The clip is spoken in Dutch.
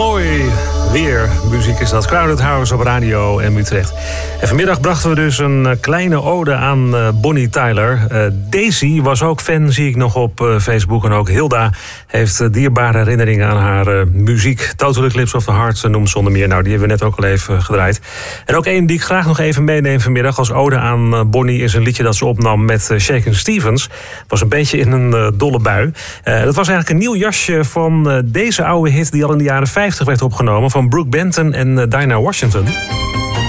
Mooi weer. Muziek is dat. Crowded House op Radio en Utrecht. En vanmiddag brachten we dus een kleine ode aan Bonnie Tyler. Daisy was ook fan, zie ik nog op Facebook. En ook Hilda heeft dierbare herinneringen aan haar muziek. Total Eclipse of the Heart noemt ze onder meer. Nou, die hebben we net ook al even gedraaid. En ook één die ik graag nog even meeneem vanmiddag als ode aan Bonnie is een liedje dat ze opnam met Shakin' Stevens. Was een beetje in een dolle bui. Dat was eigenlijk een nieuw jasje van deze oude hit die al in de jaren 50 werd opgenomen van Brooke Benton en Dinah Washington.